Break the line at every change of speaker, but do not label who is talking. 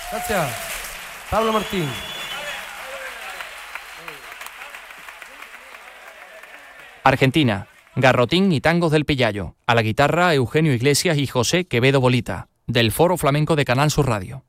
Gracias. Pablo Martín.
Argentina, Garrotín y Tangos del Pillayo. A la guitarra, Eugenio Iglesias y José Quevedo Bolita, del Foro Flamenco de Canal Sur Radio.